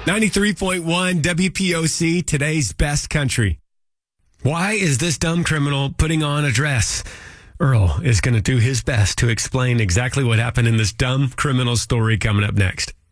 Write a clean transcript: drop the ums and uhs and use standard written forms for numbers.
93.1 WPOC, today's best country. Why is this dumb criminal putting on a dress? Earl is going to do his best to explain exactly what happened in this dumb criminal story coming up next.